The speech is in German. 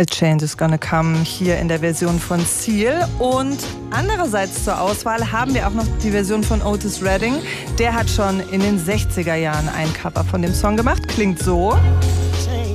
A Change is Gonna Come hier in der Version von Seal. Und andererseits zur Auswahl haben wir auch noch die Version von Otis Redding. Der hat schon in den 60er Jahren ein Cover von dem Song gemacht. Klingt so.